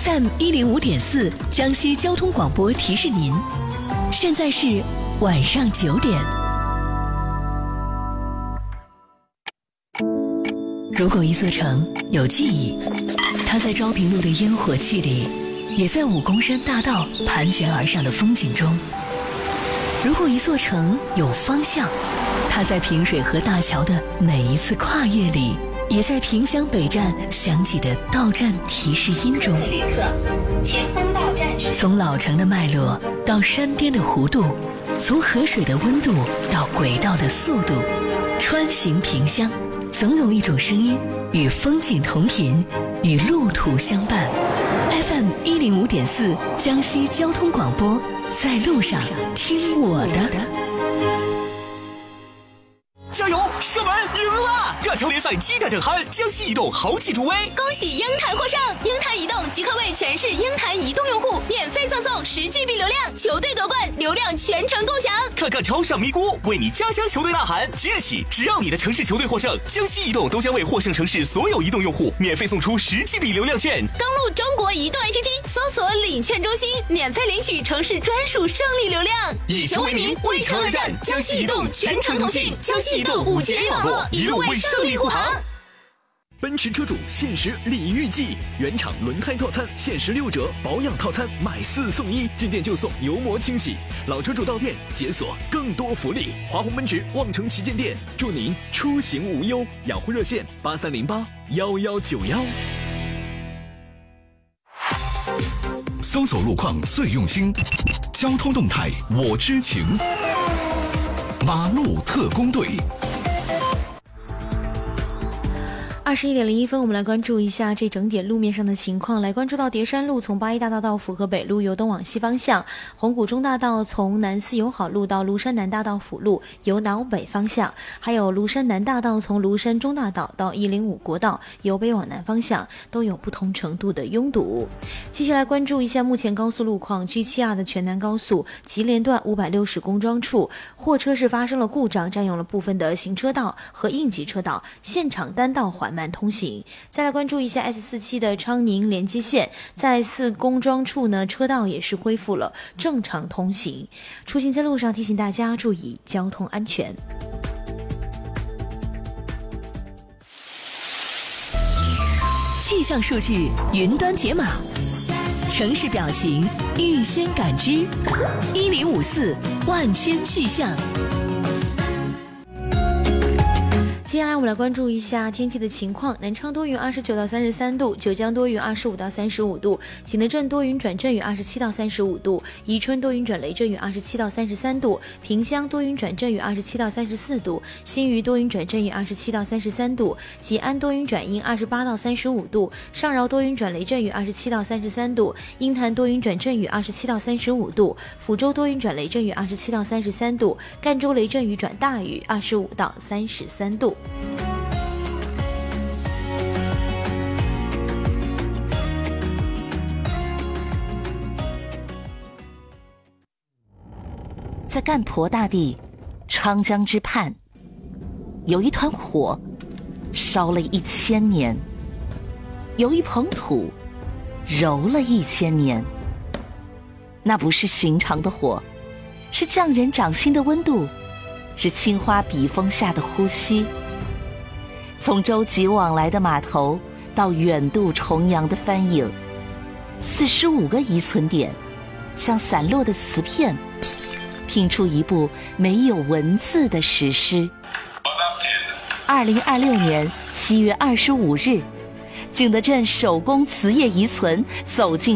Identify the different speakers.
Speaker 1: FM105.4江西交通广播提示您，现在是晚上9点。如果一座城有记忆，它在昭平路的烟火气里，也在武功山大道盘旋而上的风景中。如果一座城有方向，它在平水河大桥的每一次跨越里，也在萍乡北站响起的到站提示音中。
Speaker 2: 旅客，前方到站时。
Speaker 1: 从老城的脉络到山巅的弧度，从河水的温度到轨道的速度，穿行萍乡，总有一种声音与风景同频，与路途相伴。FM105.4江西交通广播，在路上听我的。
Speaker 3: 加油！射门赢了！亚超联赛激战正酣，江西移动豪气助威，
Speaker 4: 恭喜鹰潭获胜！鹰潭移动即刻为全市鹰潭移动用户免费赠送10GB 流量，球队夺冠，流量全程共享。
Speaker 3: 看看超上咪咕，为你家乡球队呐喊！即日起，只要你的城市球队获胜，江西移动都将为获胜城市所有移动用户免费送出10GB 流量券。
Speaker 4: 登录中国移动 APP， 搜索领券中心，免费领取城市专属胜利流量。
Speaker 3: 以球为名，为城而战，江西移动全程同信，江西移动5G A 网络，一路为胜利护航。奔驰车主限时礼遇季，原厂轮胎套餐限时6折，保养套餐买4送1，进店就送油膜清洗。老车主到店解锁更多福利。华虹奔驰望城旗舰店，祝您出行无忧。养护热线83081191。
Speaker 5: 搜索路况最用心，交通动态我知情。马路特工队。
Speaker 6: 21点01分，我们来关注一下这整点路面上的情况。来关注到叠山路从八一大道到府河北路由东往西方向，红谷中大道从南四友好路到庐山南大道辅路由南往北方向，还有庐山南大道从庐山中大道到105国道由北往南方向，都有不同程度的拥堵。接下来关注一下目前高速路况。 G7R 的全南高速吉连段560公庄处，货车是发生了故障，占用了部分的行车道和应急车道，现场单道缓慢通行。再来关注一下 S47的昌宁连接线，在4公庄处呢，车道也是恢复了正常通行。出行在路上，提醒大家注意交通安全。
Speaker 1: 气象数据云端解码，城市表情预先感知，1054万千气象。接下来我们来关注一下天气的情况。南昌多云29到33度，九江多云25到35度，景德镇多云转阵雨27到35度，宜春多云转雷阵雨27到33度，萍乡多云转阵雨27到34度，新余多云转阵雨27到33度，吉安多云转阴28到35度，上饶多云转雷阵雨27到33度，鹰潭多云转阵雨27到35度，抚州多云转雷阵雨27到33度，赣州雷阵雨转大雨25到33度。
Speaker 7: 在赣婆大地昌江之畔，有一团火烧了1000年，有一捧土揉了1000年。那不是寻常的火，是匠人掌心的温度，是青花笔锋下的呼吸。从舟楫往来的码头到远渡重洋的帆影，45个遗存点像散落的瓷片，拼出一部没有文字的史诗。2026年7月25日，景德镇手工瓷业遗存走进